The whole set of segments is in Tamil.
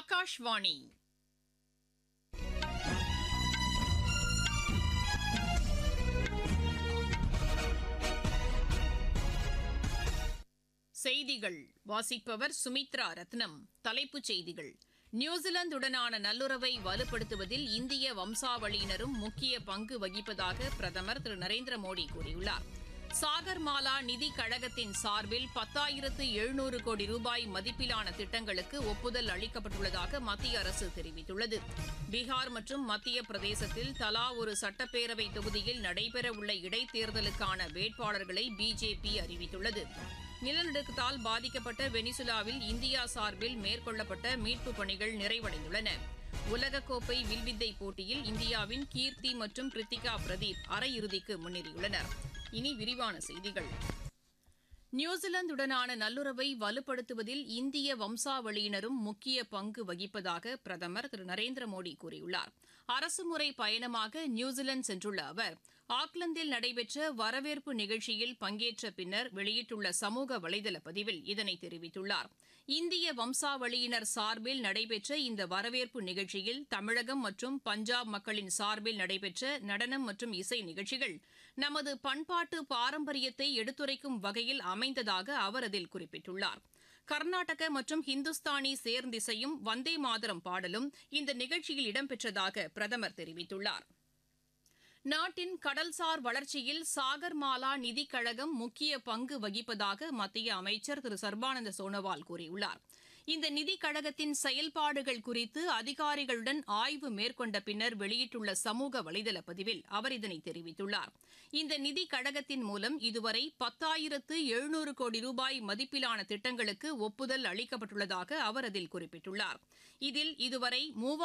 ஆகாஷ்வாணி. செய்திகள் வாசிப்பவர் சுமித்ரா ரத்னம். தலைப்புச் செய்திகள்: நியூசிலாந்துடனான நல்லுறவை வலுப்படுத்துவதில் இந்திய வம்சாவளியினரும் முக்கிய பங்கு வகிப்பதாக பிரதமர் திரு நரேந்திர மோடி கூறியுள்ளார். சாகர்மாலா நிதிக் கழகத்தின் சார்பில் 10,700 கோடி ரூபாய் மதிப்பிலான திட்டங்களுக்கு ஒப்புதல் அளிக்கப்பட்டுள்ளதாக மத்திய அரசு தெரிவித்துள்ளது. பீகார் மற்றும் மத்திய பிரதேசத்தில் தலா ஒரு சட்டப்பேரவை தொகுதியில் நடைபெறவுள்ள இடைத்தேர்தலுக்கான வேட்பாளர்களை பிஜேபி அறிவித்துள்ளது. நிலநடுக்கத்தால் பாதிக்கப்பட்ட வெனிசுலாவில் இந்தியா சார்பில் மேற்கொள்ளப்பட்ட மீட்புப் பணிகள் நிறைவடைந்துள்ளன. உலகக்கோப்பை வில்வித்தை போட்டியில் இந்தியாவின் கீர்த்தி மற்றும் பிரித்திகா பிரதீப் அரையிறுதிக்கு முன்னேறியுள்ளனர். இனி விரிவான செய்திகள். நியூசிலாந்துடனான நல்லுறவை வலுப்படுத்துவதில் இந்திய வம்சாவளியினரும் முக்கிய பங்கு வகிப்பதாக பிரதமர் திரு நரேந்திர மோடி கூறியுள்ளார். அரசுமுறை பயணமாக நியூசிலாந்து சென்றுள்ள அவர் ஆக்லாந்தில் நடைபெற்ற வரவேற்பு நிகழ்ச்சியில் பங்கேற்ற பின்னர் வெளியிட்டுள்ள சமூக வலைதள பதிவில் இதனை தெரிவித்துள்ளார். இந்திய வம்சாவளியினர் சார்பில் நடைபெற்ற இந்த வரவேற்பு நிகழ்ச்சியில் தமிழகம் மற்றும் பஞ்சாப் மக்களின் சார்பில் நடைபெற்ற நடனம் மற்றும் இசை நிகழ்ச்சிகள் நமது பண்பாட்டு பாரம்பரியத்தை எடுத்துரைக்கும் வகையில் அமைந்ததாக அவர் அதில் குறிப்பிட்டுள்ளார். கர்நாடக மற்றும் ஹிந்துஸ்தானி சேர்ந்திசையும் வந்தே மாதரம் பாடலும் இந்த நிகழ்ச்சியில் இடம்பெற்றதாக பிரதமர் தெரிவித்துள்ளார். நாட்டின் கடல்சார் வளர்ச்சியில் சாகர்மாலா நிதிக் கழகம் முக்கிய பங்கு வகிப்பதாக மத்திய அமைச்சர் திரு சர்பானந்த சோனோவால் கூறியுள்ளார். இந்த நிதிக் கழகத்தின் செயல்பாடுகள் குறித்து அதிகாரிகளுடன் ஆய்வு மேற்கொண்ட பின்னர் வெளியிட்டுள்ள சமூக வலைதள பதிவில் அவர் இதனை தெரிவித்துள்ளார். இந்த நிதிக் கழகத்தின் மூலம் இதுவரை 10,700 கோடி ரூபாய் மதிப்பிலான திட்டங்களுக்கு ஒப்புதல் அளிக்கப்பட்டுள்ளதாக அவர் அதில் குறிப்பிட்டுள்ளார். இதில் இதுவரை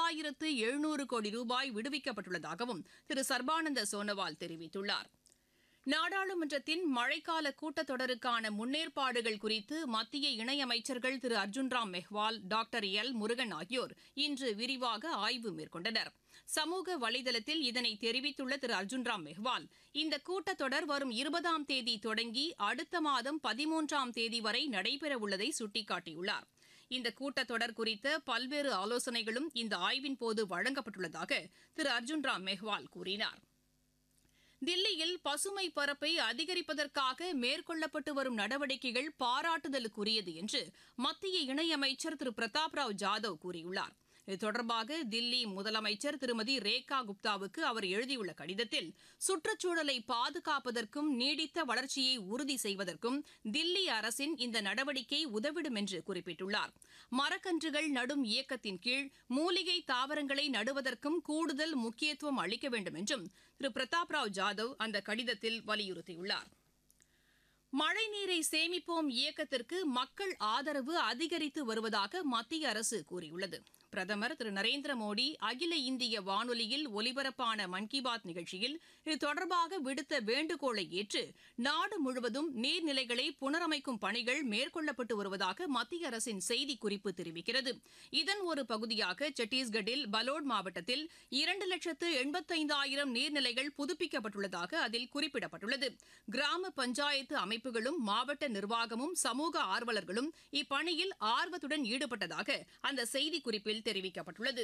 3,700 கோடி ரூபாய் விடுவிக்கப்பட்டுள்ளதாகவும் திரு சர்பானந்த சோனோவால் தெரிவித்துள்ளார். நாடாளுமன்றத்தின் மழைக்கால கூட்டத்தொடருக்கான முன்னேற்பாடுகள் குறித்து மத்திய இணையமைச்சர்கள் திரு அர்ஜுன் ராம் மெஹ்வால், டாக்டர் எல் முருகன் ஆகியோர் இன்று விரிவாக ஆய்வு மேற்கொண்டனர். சமூக வலைதளத்தில் இதனை தெரிவித்துள்ள திரு அர்ஜுன் ராம் மெஹ்வால், இந்த கூட்டத்தொடர் வரும் 20ஆம் தேதி தொடங்கி அடுத்த மாதம் 13ஆம் தேதி வரை நடைபெறவுள்ளதை சுட்டிக்காட்டியுள்ளார். இந்த கூட்டத்தொடர் குறித்த பல்வேறு ஆலோசனைகளும் இந்த ஆய்வின் போது வழங்கப்பட்டுள்ளதாக திரு அர்ஜுன் ராம் மெஹ்வால் கூறினார். தில்லியில் பசுமை பரப்பை அதிகரிப்பதற்காக மேற்கொள்ளப்பட்டு வரும் நடவடிக்கைகள் பாராட்டுதலுக்குரியது என்று மத்திய இணையமைச்சர் திரு பிரதாப் ராவ் ஜாதவ் கூறியுள்ளார். இது தொடர்பாக தில்லி முதலமைச்சர் திருமதி ரேகா குப்தாவுக்கு அவர் எழுதியுள்ள கடிதத்தில் சுற்றுச்சூழலை பாதுகாப்பதற்கும் நீடித்த வளர்ச்சியை உறுதி செய்வதற்கும் தில்லி அரசின் இந்த நடவடிக்கை உதவிடும் என்று குறிப்பிட்டுள்ளார். மரக்கன்றுகள் நடும் இயக்கத்தின் கீழ் மூலிகை தாவரங்களை நடுவதற்கும் கூடுதல் முக்கியத்துவம் அளிக்க வேண்டும் என்றும் திரு பிரதாப் ராவ் ஜாதவ் அந்த கடிதத்தில் வலியுறுத்தியுள்ளார். மழைநீரை சேமிப்போம் இயக்கத்திற்கு மக்கள் ஆதரவு அதிகரித்து வருவதாக மத்திய அரசு கூறியுள்ளது. பிரதமர் திரு நரேந்திர மோடி அகில இந்திய வானொலியில் ஒலிபரப்பான மன் கி பாத் நிகழ்ச்சியில் இது தொடர்பாக விடுத்த வேண்டுகோளை ஏற்று நாடு முழுவதும் நீர்நிலைகளை புனரமைக்கும் பணிகள் மேற்கொள்ளப்பட்டு வருவதாக மத்திய அரசின் செய்திக்குறிப்பு தெரிவிக்கிறது. இதன் ஒரு பகுதியாக சத்தீஸ்கட்டில் பலோட் மாவட்டத்தில் 2,85,000 நீர்நிலைகள் புதுப்பிக்கப்பட்டுள்ளதாக அதில் குறிப்பிடப்பட்டுள்ளது. கிராம பஞ்சாயத்து அமைப்புகளும் மாவட்ட நிர்வாகமும் சமூக ஆர்வலர்களும் இப்பணியில் ஆர்வத்துடன் ஈடுபட்டதாக அந்த செய்திக்குறிப்பில் தெரிவிக்கப்பட்டுள்ளது.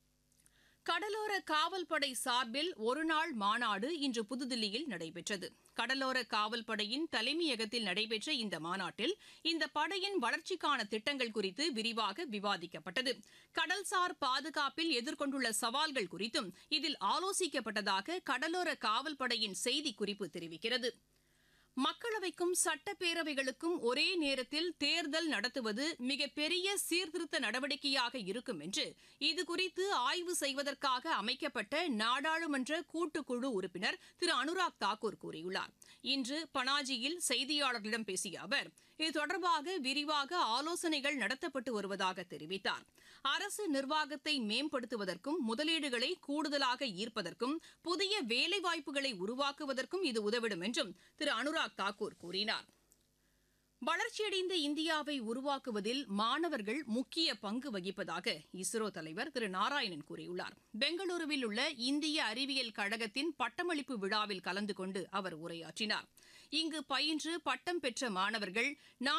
கடலோர காவல்படை சார்பில் ஒருநாள் மாநாடு இன்று புதுதில்லியில் நடைபெற்றது. கடலோர காவல்படையின் தலைமையகத்தில் நடைபெற்ற இந்த மாநாட்டில் இந்த படையின் வளர்ச்சிக்கான திட்டங்கள் குறித்து விரிவாக விவாதிக்கப்பட்டது. கடல்சார் பாதுகாப்பில் எதிர்கொண்டுள்ள சவால்கள் குறித்தும் இதில் ஆலோசிக்கப்பட்டதாக கடலோர காவல்படையின் செய்திக்குறிப்பு தெரிவிக்கிறது. மக்களவைக்கும் சட்டப்பேரவைகளுக்கும் ஒரே நேரத்தில் தேர்தல் நடத்துவது மிகப்பெரிய சீர்திருத்த நடவடிக்கையாக இருக்கும் என்று இதுகுறித்து ஆய்வு செய்வதற்காக அமைக்கப்பட்ட நாடாளுமன்ற கூட்டுக்குழு உறுப்பினர் திரு அனுராக் தாக்கூர் கூறியுள்ளார். இன்று பனாஜியில் செய்தியாளர்களிடம் பேசிய அவர் இது தொடர்பாக விரிவாக ஆலோசனைகள் நடத்தப்பட்டு வருவதாக தெரிவித்தார். அரசு நிர்வாகத்தை மேம்படுத்துவதற்கும் முதலீடுகளை கூடுதலாக ஈர்ப்பதற்கும் புதிய வேலைவாய்ப்புகளை உருவாக்குவதற்கும் இது உதவிடும் என்றும் திரு அனுராக் தாக்கூர் கூறினார். வளர்ச்சியடைந்த இந்தியாவை உருவாக்குவதில் மாணவர்கள் முக்கிய பங்கு வகிப்பதாக இஸ்ரோ தலைவர் திரு நாராயணன் கூறியுள்ளார். பெங்களூருவில் உள்ள இந்திய அறிவியல் கழகத்தின் பட்டமளிப்பு விழாவில் கலந்து கொண்டு அவர் உரையாற்றினார். இங்கு பயின்று பட்டம் பெற்ற மாணவர்கள்